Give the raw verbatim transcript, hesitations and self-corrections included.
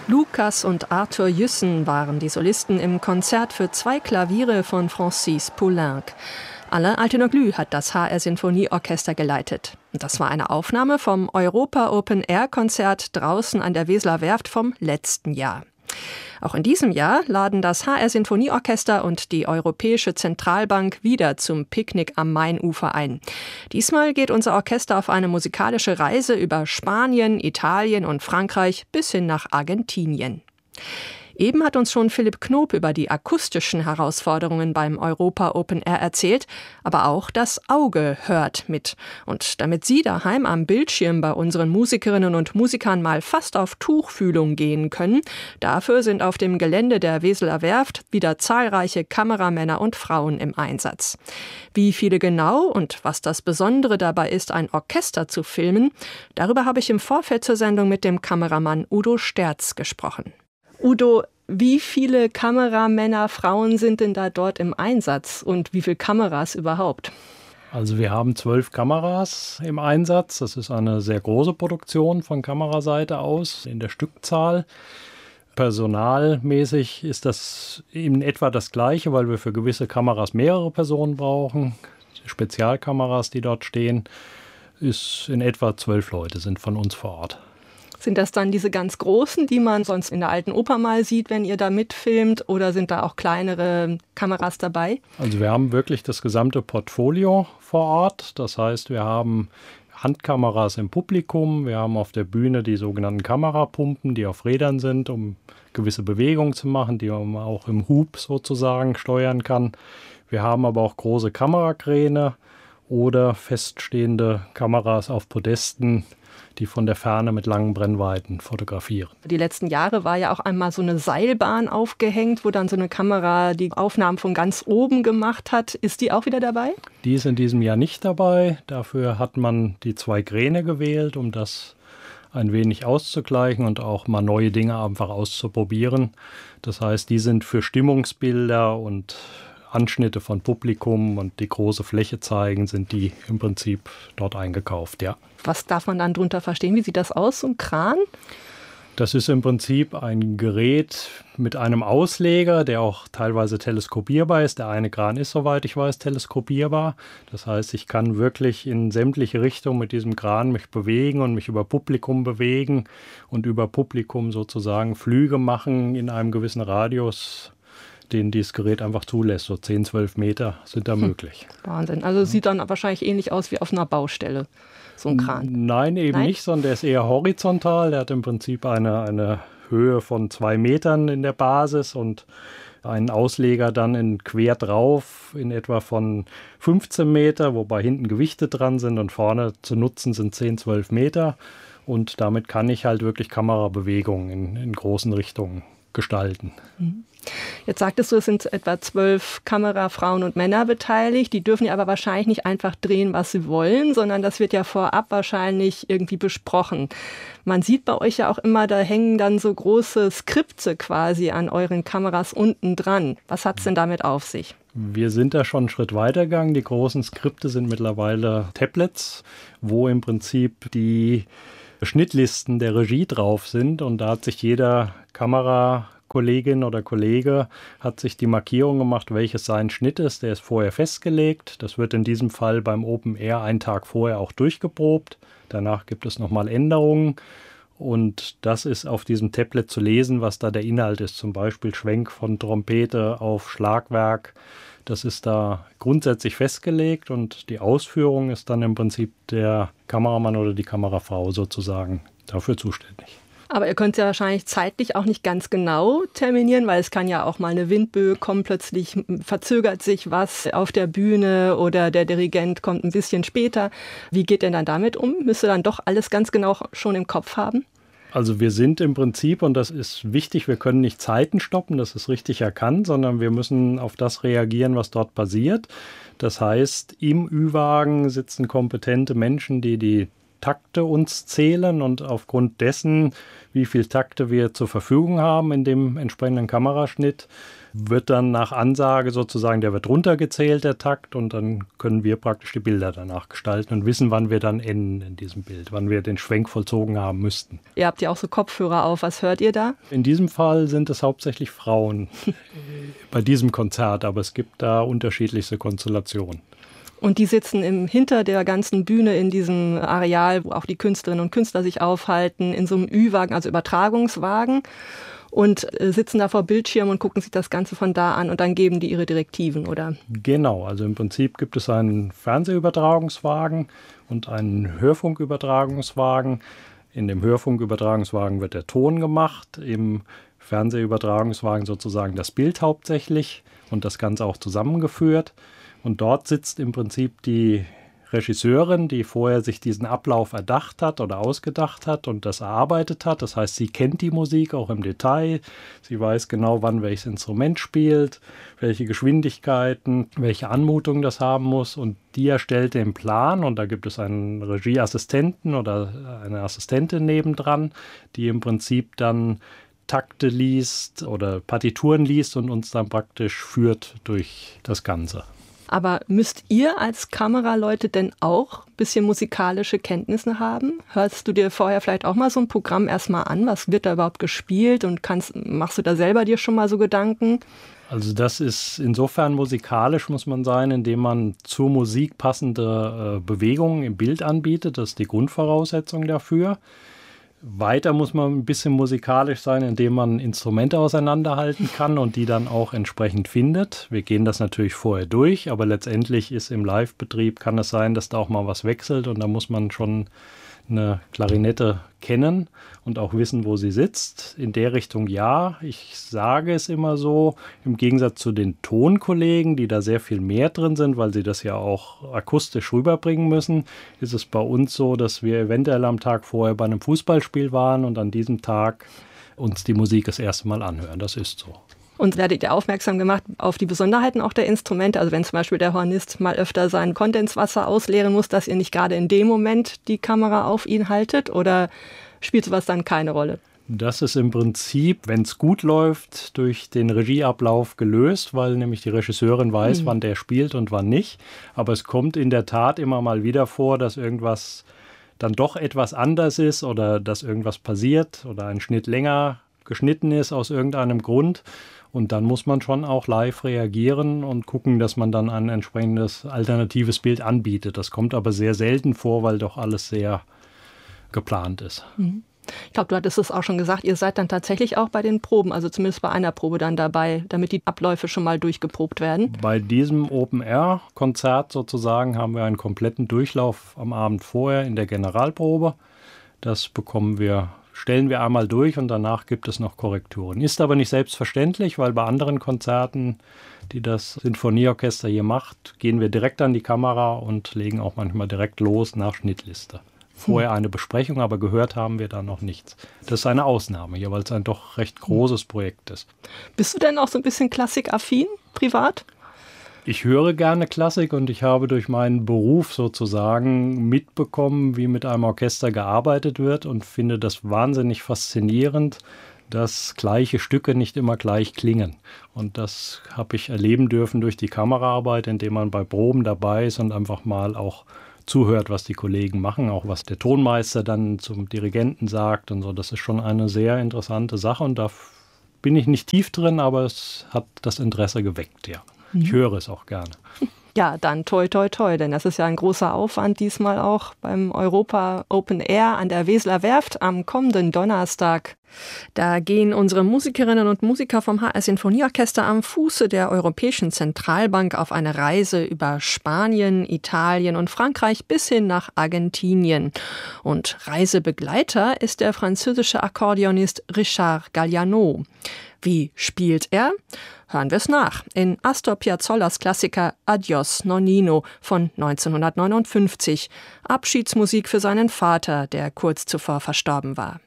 Lukas und Arthur Jüssen waren die Solisten im Konzert für zwei Klaviere von Francis Poulenc. Alain Altinoglu hat das H R-Sinfonieorchester geleitet. Das war eine Aufnahme vom Europa-Open-Air-Konzert draußen an der Weseler Werft vom letzten Jahr. Auch in diesem Jahr laden das H R-Sinfonieorchester und die Europäische Zentralbank wieder zum Picknick am Mainufer ein. Diesmal geht unser Orchester auf eine musikalische Reise über Spanien, Italien und Frankreich bis hin nach Argentinien. Eben hat uns schon Philipp Knoop über die akustischen Herausforderungen beim Europa Open Air erzählt, aber auch das Auge hört mit. Und damit Sie daheim am Bildschirm bei unseren Musikerinnen und Musikern mal fast auf Tuchfühlung gehen können, dafür sind auf dem Gelände der Weseler Werft wieder zahlreiche Kameramänner und Frauen im Einsatz. Wie viele genau und was das Besondere dabei ist, ein Orchester zu filmen, darüber habe ich im Vorfeld zur Sendung mit dem Kameramann Udo Sterz gesprochen. Udo, wie viele Kameramänner, Frauen sind denn da dort im Einsatz und wie viele Kameras überhaupt? Also wir haben zwölf Kameras im Einsatz. Das ist eine sehr große Produktion von Kameraseite aus in der Stückzahl. Personalmäßig ist das in etwa das Gleiche, weil wir für gewisse Kameras mehrere Personen brauchen. Spezialkameras, die dort stehen, ist in etwa zwölf Leute, sind von uns vor Ort. Sind das dann diese ganz großen, die man sonst in der Alten Oper mal sieht, wenn ihr da mitfilmt, oder sind da auch kleinere Kameras dabei? Also wir haben wirklich das gesamte Portfolio vor Ort. Das heißt, wir haben Handkameras im Publikum, wir haben auf der Bühne die sogenannten Kamerapumpen, die auf Rädern sind, um gewisse Bewegungen zu machen, die man auch im Hub sozusagen steuern kann. Wir haben aber auch große Kamerakräne oder feststehende Kameras auf Podesten, die von der Ferne mit langen Brennweiten fotografieren. Die letzten Jahre war ja auch einmal so eine Seilbahn aufgehängt, wo dann so eine Kamera die Aufnahmen von ganz oben gemacht hat. Ist die auch wieder dabei? Die ist in diesem Jahr nicht dabei. Dafür hat man die zwei Kräne gewählt, um das ein wenig auszugleichen und auch mal neue Dinge einfach auszuprobieren. Das heißt, die sind für Stimmungsbilder und Anschnitte von Publikum und die große Fläche zeigen, sind die im Prinzip dort eingekauft, ja. Was darf man dann drunter verstehen? Wie sieht das aus, so ein Kran? Das ist im Prinzip ein Gerät mit einem Ausleger, der auch teilweise teleskopierbar ist. Der eine Kran ist, soweit ich weiß, teleskopierbar. Das heißt, ich kann wirklich in sämtliche Richtungen mit diesem Kran mich bewegen und mich über Publikum bewegen und über Publikum sozusagen Flüge machen in einem gewissen Radius, den dieses Gerät einfach zulässt. So zehn, zwölf Meter sind da hm. möglich. Wahnsinn. Also sieht dann wahrscheinlich ähnlich aus wie auf einer Baustelle, so ein Kran. Nein, eben Nein? nicht, sondern der ist eher horizontal. Der hat im Prinzip eine, eine Höhe von zwei Metern in der Basis und einen Ausleger dann in quer drauf in etwa von fünfzehn Meter, wobei hinten Gewichte dran sind und vorne zu nutzen sind zehn, zwölf Meter. Und damit kann ich halt wirklich Kamerabewegungen in, in großen Richtungen gestalten. Jetzt sagtest du, es sind etwa zwölf Kamerafrauen und Männer beteiligt. Die dürfen ja aber wahrscheinlich nicht einfach drehen, was sie wollen, sondern das wird ja vorab wahrscheinlich irgendwie besprochen. Man sieht bei euch ja auch immer, da hängen dann so große Skripte quasi an euren Kameras unten dran. Was hat es denn damit auf sich? Wir sind da schon einen Schritt weiter gegangen. Die großen Skripte sind mittlerweile Tablets, wo im Prinzip die Schnittlisten der Regie drauf sind, und da hat sich jeder Kamerakollegin oder Kollege hat sich die Markierung gemacht, welches sein Schnitt ist. Der ist vorher festgelegt. Das wird in diesem Fall beim Open Air einen Tag vorher auch durchgeprobt. Danach gibt es nochmal Änderungen. Und das ist auf diesem Tablet zu lesen, was da der Inhalt ist. Zum Beispiel Schwenk von Trompete auf Schlagwerk. Das ist da grundsätzlich festgelegt und die Ausführung ist dann im Prinzip der Kameramann oder die Kamerafrau sozusagen dafür zuständig. Aber ihr könnt ja wahrscheinlich zeitlich auch nicht ganz genau terminieren, weil es kann ja auch mal eine Windböe kommen, plötzlich verzögert sich was auf der Bühne oder der Dirigent kommt ein bisschen später. Wie geht ihr dann damit um? Müsst ihr dann doch alles ganz genau schon im Kopf haben? Also wir sind im Prinzip, und das ist wichtig, wir können nicht Zeiten stoppen, das ist richtig erkannt, sondern wir müssen auf das reagieren, was dort passiert. Das heißt, im Ü-Wagen sitzen kompetente Menschen, die die Takte uns zählen und aufgrund dessen, wie viele Takte wir zur Verfügung haben in dem entsprechenden Kameraschnitt, wird dann nach Ansage sozusagen, der wird runtergezählt, der Takt, und dann können wir praktisch die Bilder danach gestalten und wissen, wann wir dann enden in diesem Bild, wann wir den Schwenk vollzogen haben müssten. Ihr habt ja auch so Kopfhörer auf, was hört ihr da? In diesem Fall sind es hauptsächlich Frauen bei diesem Konzert, aber es gibt da unterschiedlichste Konstellationen. Und die sitzen im, hinter der ganzen Bühne in diesem Areal, wo auch die Künstlerinnen und Künstler sich aufhalten, in so einem Ü-Wagen, also Übertragungswagen, und äh, sitzen da vor Bildschirmen und gucken sich das Ganze von da an und dann geben die ihre Direktiven, oder? Genau, also im Prinzip gibt es einen Fernsehübertragungswagen und einen Hörfunkübertragungswagen. In dem Hörfunkübertragungswagen wird der Ton gemacht, im Fernsehübertragungswagen sozusagen das Bild hauptsächlich und das Ganze auch zusammengeführt. Und dort sitzt im Prinzip die Regisseurin, die vorher sich diesen Ablauf erdacht hat oder ausgedacht hat und das erarbeitet hat. Das heißt, sie kennt die Musik auch im Detail. Sie weiß genau, wann welches Instrument spielt, welche Geschwindigkeiten, welche Anmutung das haben muss. Und die erstellt den Plan. Und da gibt es einen Regieassistenten oder eine Assistentin nebendran, die im Prinzip dann Takte liest oder Partituren liest und uns dann praktisch führt durch das Ganze. Aber müsst ihr als Kameraleute denn auch ein bisschen musikalische Kenntnisse haben? Hörst du dir vorher vielleicht auch mal so ein Programm erstmal an? Was wird da überhaupt gespielt? Und kannst, machst du da selber dir schon mal so Gedanken? Also das ist insofern musikalisch, muss man sein, indem man zur Musik passende äh, Bewegungen im Bild anbietet. Das ist die Grundvoraussetzung dafür. Weiter muss man ein bisschen musikalisch sein, indem man Instrumente auseinanderhalten kann und die dann auch entsprechend findet. Wir gehen das natürlich vorher durch, aber letztendlich ist im Live-Betrieb, kann es sein, dass da auch mal was wechselt und da muss man schon eine Klarinette kennen und auch wissen, wo sie sitzt. In der Richtung ja. Ich sage es immer so, im Gegensatz zu den Tonkollegen, die da sehr viel mehr drin sind, weil sie das ja auch akustisch rüberbringen müssen, ist es bei uns so, dass wir eventuell am Tag vorher bei einem Fußballspiel waren und an diesem Tag uns die Musik das erste Mal anhören. Das ist so. Und werdet ihr aufmerksam gemacht auf die Besonderheiten auch der Instrumente? Also wenn zum Beispiel der Hornist mal öfter sein Kondenswasser ausleeren muss, dass ihr nicht gerade in dem Moment die Kamera auf ihn haltet? Oder spielt sowas dann keine Rolle? Das ist im Prinzip, wenn es gut läuft, durch den Regieablauf gelöst, weil nämlich die Regisseurin weiß, mhm. wann der spielt und wann nicht. Aber es kommt in der Tat immer mal wieder vor, dass irgendwas dann doch etwas anders ist oder dass irgendwas passiert oder ein Schnitt länger geschnitten ist aus irgendeinem Grund. Und dann muss man schon auch live reagieren und gucken, dass man dann ein entsprechendes alternatives Bild anbietet. Das kommt aber sehr selten vor, weil doch alles sehr geplant ist. Ich glaube, du hattest es auch schon gesagt, ihr seid dann tatsächlich auch bei den Proben, also zumindest bei einer Probe dann dabei, damit die Abläufe schon mal durchgeprobt werden. Bei diesem Open-Air-Konzert sozusagen haben wir einen kompletten Durchlauf am Abend vorher in der Generalprobe. Das bekommen wir stellen wir einmal durch und danach gibt es noch Korrekturen. Ist aber nicht selbstverständlich, weil bei anderen Konzerten, die das Sinfonieorchester hier macht, gehen wir direkt an die Kamera und legen auch manchmal direkt los nach Schnittliste. Vorher eine Besprechung, aber gehört haben wir da noch nichts. Das ist eine Ausnahme hier, weil es ein doch recht großes Projekt ist. Bist du denn auch so ein bisschen klassikaffin, privat? Ich höre gerne Klassik und ich habe durch meinen Beruf sozusagen mitbekommen, wie mit einem Orchester gearbeitet wird und finde das wahnsinnig faszinierend, dass gleiche Stücke nicht immer gleich klingen. Und das habe ich erleben dürfen durch die Kameraarbeit, indem man bei Proben dabei ist und einfach mal auch zuhört, was die Kollegen machen, auch was der Tonmeister dann zum Dirigenten sagt und so. Das ist schon eine sehr interessante Sache und da bin ich nicht tief drin, aber es hat das Interesse geweckt, ja. Ich höre es auch gerne. Ja, dann toi, toi, toi, denn das ist ja ein großer Aufwand diesmal auch beim Europa Open Air an der Weseler Werft am kommenden Donnerstag. Da gehen unsere Musikerinnen und Musiker vom H R Sinfonieorchester am Fuße der Europäischen Zentralbank auf eine Reise über Spanien, Italien und Frankreich bis hin nach Argentinien. Und Reisebegleiter ist der französische Akkordeonist Richard Galliano. Wie spielt er? Hören wir es nach in Astor Piazzollers Klassiker Adios Nonnino von neunzehnhundertneunundfünfzig. Abschiedsmusik für seinen Vater, der kurz zuvor verstorben war.